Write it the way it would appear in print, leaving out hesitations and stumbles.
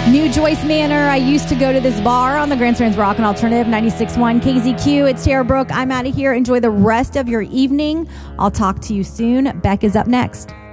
New Joyce Manor. I used to go to this bar on the Grand Strands Rock and Alternative 96.1 KZQ. It's Tara Brooke. I'm out of here. Enjoy the rest of your evening. I'll talk to you soon. Beck is up next.